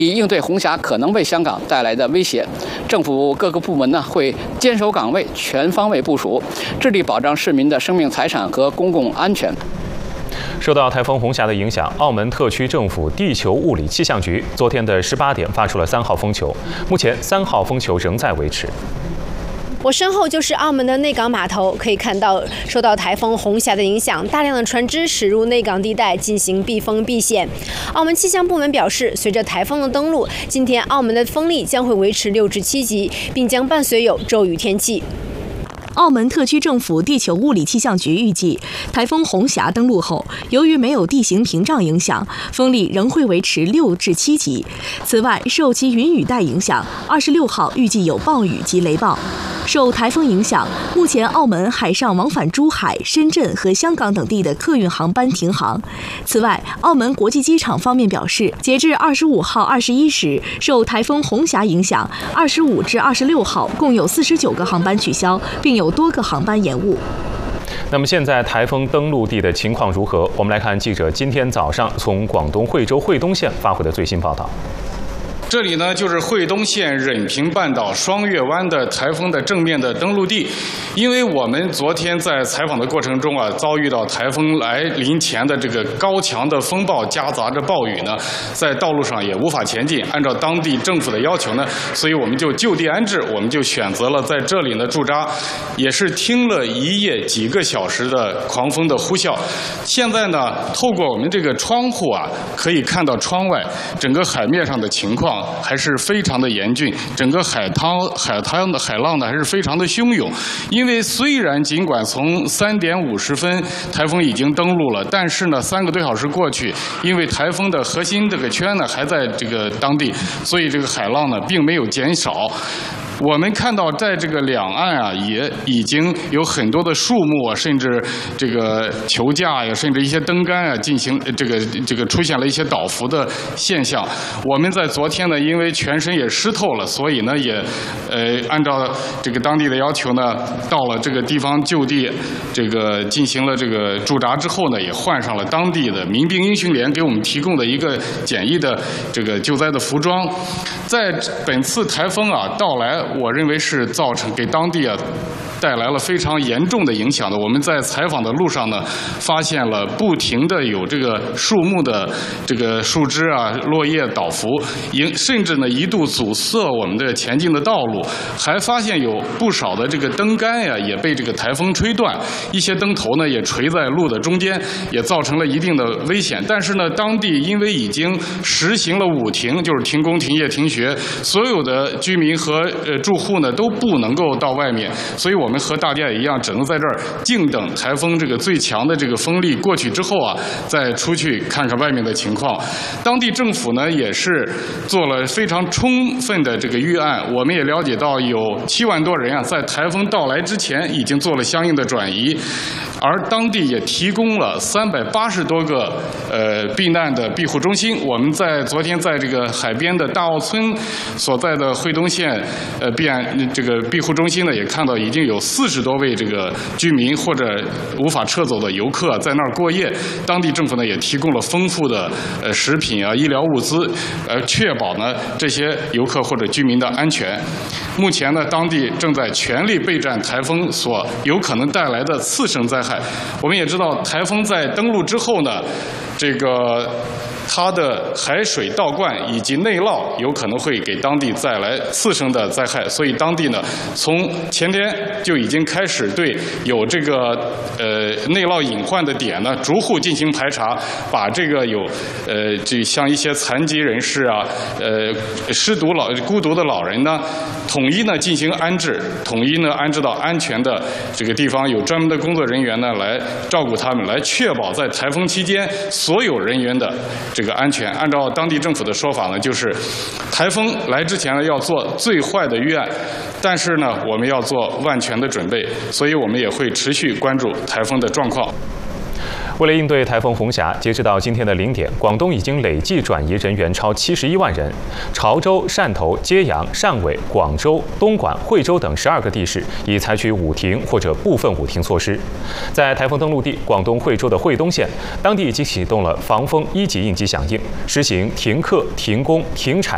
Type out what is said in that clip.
以应对红霞可能为香港带来的威胁，政府各个部门呢会坚守岗位，全方位部署，致力保障市民的生命财产和公共安全。 受到台风红霞的影响，澳门特区政府地球物理气象局昨天的18点发出了3号风球，目前3号风球仍在维持。 我身后就是澳门的内港码头，可以看到受到台风红霞的影响，大量的船只驶入内港地带进行避风避险。澳门气象部门表示，随着台风的登陆，今天澳门的风力将会维持6至7级，并将伴随有骤雨天气。 澳门特区政府地球物理气象局预计，台风红霞登陆后，由于没有地形屏障影响，风力仍会维持6至7级。此外，受其云雨带影响，26号预计有暴雨及雷暴。受台风影响，目前澳门海上往返珠海、深圳和香港等地的客运航班停航。此外，澳门国际机场方面表示，截至25号21时，受台风红霞影响，25至26号共有49个航班取消，并有多个航班延误。 那么现在台风登陆地的情况如何？我们来看记者今天早上从广东惠州惠东县发回的最新报道。 这里呢，就是惠东县忍平半岛双月湾的台风的正面的登陆地。因为我们昨天在采访的过程中啊，遭遇到台风来临前的这个高强的风暴夹杂着暴雨呢，在道路上也无法前进。按照当地政府的要求呢，所以我们就就地安置，我们就选择了在这里呢驻扎，也是听了一夜几个小时的狂风的呼啸。现在呢，透过我们这个窗户啊，可以看到窗外整个海面上的情况还是非常的严峻，整个海浪呢还是非常的汹涌。因为虽然尽管从3点50分台风已经登陆了，但是呢3个多小时过去，因为台风的核心这个圈呢还在这个当地，所以这个海浪呢并没有减少。我们看到，在这个两岸啊，也已经有很多的树木啊，甚至这个球架呀，甚至一些灯杆啊，进行这个出现了一些倒伏的现象。我们在昨天呢，因为全身也湿透了，所以呢，也按照这个当地的要求呢，到了这个地方就地这个进行了这个驻扎之后呢，也换上了当地的民兵英雄连给我们提供的一个简易的这个救灾的服装。在本次台风啊到来，我认为是造成给当地啊带来了非常严重的影响的。我们在采访的路上呢，发现了不停的有这个树木的这个树枝啊、落叶倒伏，甚至呢一度阻塞我们的前进的道路。还发现有不少的这个灯杆呀也被这个台风吹断，一些灯头呢也垂在路的中间，也造成了一定的危险。但是呢，当地因为已经实行了5停，就是停工、停业、停学，所有的居民和住户呢都不能够到外面，所以我们和大家一样，只能在这儿静等台风这个最强的这个风力过去之后啊，再出去看看外面的情况。当地政府呢也是做了非常充分的这个预案，我们也了解到有7万多人啊，在台风到来之前已经做了相应的转移，而当地也提供了380多个避难的庇护中心。我们在昨天在这个海边的大澳村所在的惠东县这个庇护中心呢，也看到已经有40多位这个居民或者无法撤走的游客在那儿过夜。当地政府呢也提供了丰富的食品啊、医疗物资，确保呢这些游客或者居民的安全。目前呢，当地正在全力备战台风所有可能带来的次生灾害。我们也知道，台风在登陆之后呢，这个它的海水倒灌以及内涝有可能会给当地带来次生的灾害，所以当地呢，从前天就已经开始对有这个内涝隐患的点呢，逐户进行排查，把这个有这像一些残疾人士啊，孤独的老人呢，统一呢进行安置，统一呢安置到安全的这个地方，有专门的工作人员呢来照顾他们，来确保在台风期间所有人员的这个安全。按照当地政府的说法呢，就是台风来之前呢要做最坏的预案，但是呢我们要做万全的准备，所以我们也会持续关注台风的状况。 为了应对台风红霞，截止到今天的0点，广东已经累计转移人员超71万人。潮州、汕头、揭阳、汕尾、广州、东莞、惠州等12个地市已采取5停或者部分5停措施。在台风登陆地广东惠州的惠东县，当地已经启动了防风1级应急响应，实行停课、停工、停产